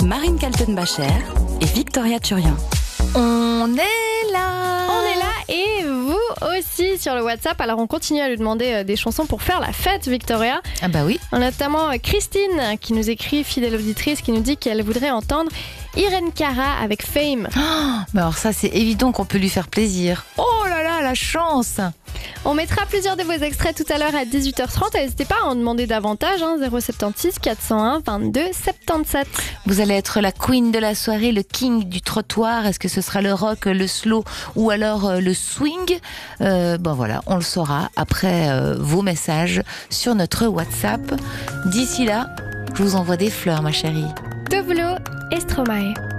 Marine Kaltenbacher et Victoria Turian. On est là. On est là et vous aussi sur le WhatsApp. Alors on continue à lui demander des chansons pour faire la fête, Victoria. Ah bah oui. On a notamment Christine qui nous écrit, fidèle auditrice, qui nous dit qu'elle voudrait entendre Irene Cara avec Fame. Mais alors ça c'est évident qu'on peut lui faire plaisir. Oh là là, la chance. On mettra plusieurs de vos extraits tout à l'heure à 18h30. N'hésitez pas à en demander davantage, 076 401 22 77. Vous allez être la queen de la soirée, le king du trottoir. Est-ce que ce sera le rock, le slow ou alors le swing? Bon voilà, on le saura après vos messages sur notre WhatsApp. D'ici là, je vous envoie des fleurs, ma chérie. Dovlo et Stromae.